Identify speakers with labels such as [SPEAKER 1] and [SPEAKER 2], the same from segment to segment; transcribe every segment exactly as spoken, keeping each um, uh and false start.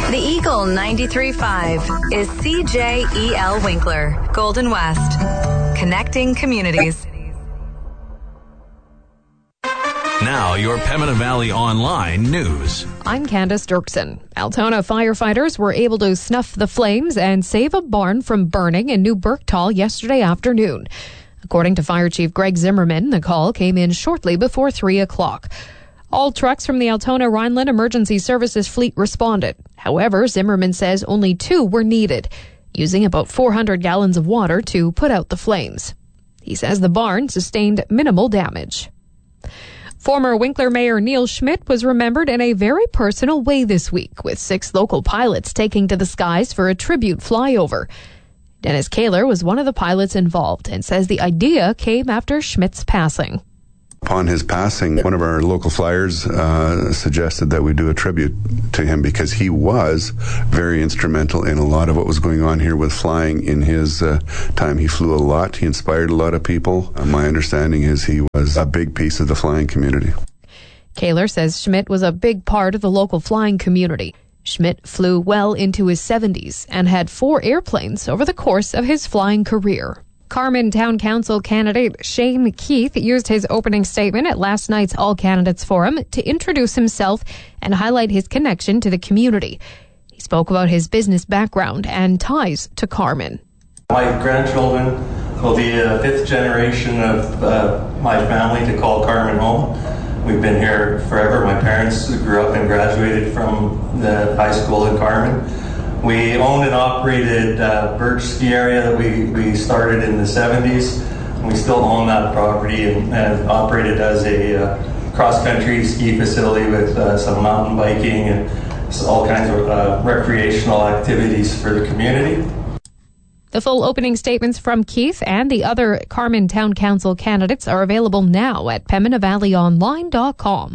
[SPEAKER 1] The Eagle ninety-three point five is C J E L Winkler, Golden West. Connecting communities.
[SPEAKER 2] Now, your Pembina Valley Online news.
[SPEAKER 3] I'm Candace Dirksen. Altona firefighters were able to snuff the flames and save a barn from burning in New Berktal yesterday afternoon. According to Fire Chief Greg Zimmerman, the call came in shortly before three o'clock. All trucks from the Altona Rhineland Emergency Services fleet responded. However, Zimmerman says only two were needed, using about four hundred gallons of water to put out the flames. He says the barn sustained minimal damage. Former Winkler Mayor Neil Schmidt was remembered in a very personal way this week, with six local pilots taking to the skies for a tribute flyover. Dennis Kaler was one of the pilots involved and says the idea came after Schmidt's passing.
[SPEAKER 4] Upon his passing, one of our local flyers uh, suggested that we do a tribute to him because he was very instrumental in a lot of what was going on here with flying in his uh, time. He flew a lot. He inspired a lot of people. Uh, my understanding is he was a big piece of the flying community.
[SPEAKER 3] Kaler says Schmidt was a big part of the local flying community. Schmidt flew well into his seventies and had four airplanes over the course of his flying career. Carman Town Council candidate Shane Keith used his opening statement at last night's All Candidates Forum to introduce himself and highlight his connection to the community. He spoke about his business background and ties to Carman.
[SPEAKER 5] My grandchildren will be a fifth generation of uh, my family to call Carman home. We've been here forever. My parents grew up and graduated from the high school in Carman. We owned and operated uh, Birch Ski Area that we, we started in the seventies. We still own that property and, and operate it as a uh, cross-country ski facility with uh, some mountain biking and all kinds of uh, recreational activities for the community.
[SPEAKER 3] The full opening statements from Keith and the other Carman Town Council candidates are available now at pembina valley online dot com.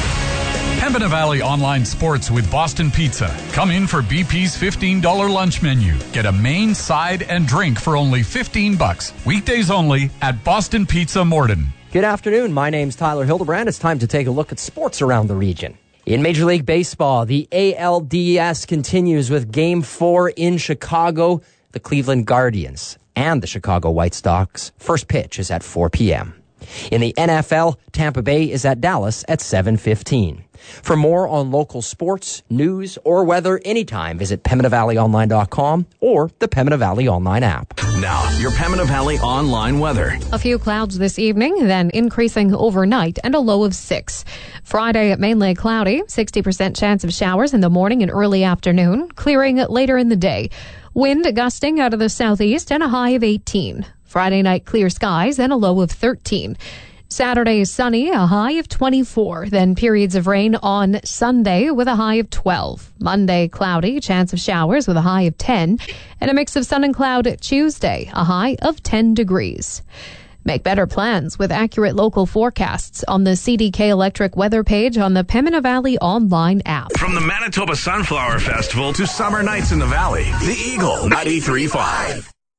[SPEAKER 6] Pembina Valley Online Sports with Boston Pizza. Come in for B P's fifteen dollars lunch menu. Get a main, side, and drink for only fifteen bucks. Weekdays only at Boston Pizza Morden.
[SPEAKER 7] Good afternoon. My name's Tyler Hildebrand. It's time to take a look at sports around the region. In Major League Baseball, the A L D S continues with Game four in Chicago. The Cleveland Guardians and the Chicago White Sox. First pitch is at four p.m. In the N F L, Tampa Bay is at Dallas at seven fifteen. For more on local sports, news, or weather anytime, visit pembina valley online dot com or the Pembina Valley Online app.
[SPEAKER 2] Now, your Pembina Valley Online weather.
[SPEAKER 3] A few clouds this evening, then increasing overnight and a low of six. Friday, mainly cloudy, sixty percent chance of showers in the morning and early afternoon, clearing later in the day. Wind gusting out of the southeast and a high of eighteen. Friday night, clear skies and a low of thirteen. Saturday, sunny, a high of twenty-four. Then periods of rain on Sunday with a high of twelve. Monday, cloudy, chance of showers with a high of ten. And a mix of sun and cloud Tuesday, a high of ten degrees. Make better plans with accurate local forecasts on the C D K Electric weather page on the Pembina Valley Online app.
[SPEAKER 2] From the Manitoba Sunflower Festival to summer nights in the valley, the Eagle ninety-three point five.